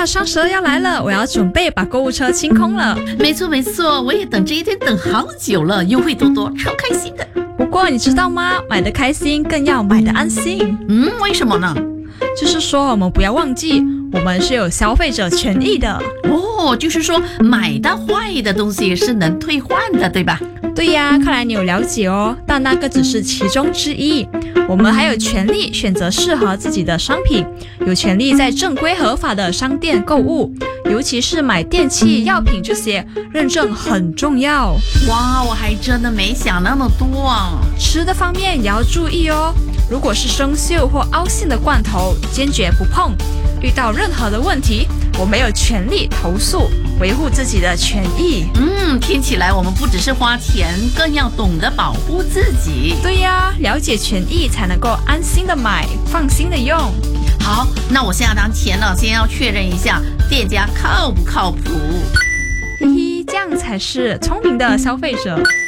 啊，双十二要来了，我要准备把购物车清空了。 没错，我也等这一天等好久了，优惠多多，超开心的。 不过你知道吗？买得开心更要买得安心。 为什么呢？ 就是说我们不要忘记，我们是有消费者权益的。 就是说买到坏的东西是能退换的，对吧？ 对呀，看来你有了解哦，但那个只是其中之一。我们还有权利选择适合自己的商品，有权利在正规合法的商店购物，尤其是买电器、药品这些，认证很重要。 哇，我还真的没想那么多啊。 吃的方面也要注意哦，如果是生锈或凹陷的罐头，坚决不碰。遇到任何的问题，我们有权利投诉，维护自己的权益。 听起来我们不只是花钱，更要懂得保护自己。 对呀，了解权益才能够安心的买，放心的用。 好，那我下单前呢，先要确认一下店家靠不靠谱。 嘿嘿，这样才是聪明的消费者。